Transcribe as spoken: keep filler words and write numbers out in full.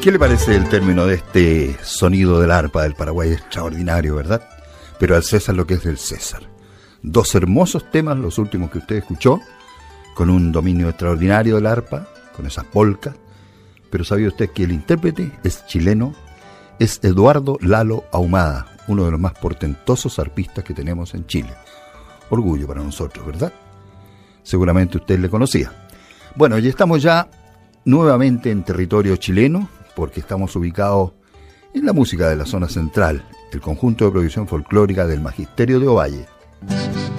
¿Qué le parece el término de este sonido del arpa del Paraguay? Extraordinario, ¿verdad? Pero al César lo que es del César. Dos hermosos temas, los últimos que usted escuchó, con un dominio extraordinario del arpa, con esas polcas. Pero ¿sabía usted que el intérprete es chileno? Es Eduardo Lalo Ahumada, uno de los más portentosos arpistas que tenemos en Chile. Orgullo para nosotros, ¿verdad? Seguramente usted le conocía. Bueno, y estamos ya nuevamente en territorio chileno, porque estamos ubicados en la música de la zona central, el conjunto de producción folclórica del Magisterio de Ovalle.